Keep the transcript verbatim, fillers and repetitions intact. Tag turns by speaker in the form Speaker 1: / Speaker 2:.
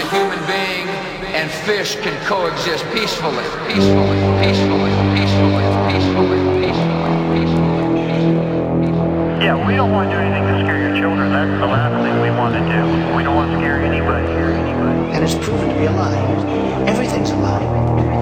Speaker 1: human being and fish can coexist peacefully, peacefully, peacefully, peacefully, peacefully, peacefully, peacefully.
Speaker 2: Yeah, we don't want to do anything to scare your children. That's the last thing we want to do. We don't want to scare anybody.
Speaker 3: And it's proven to be a lie. Everything's a lie.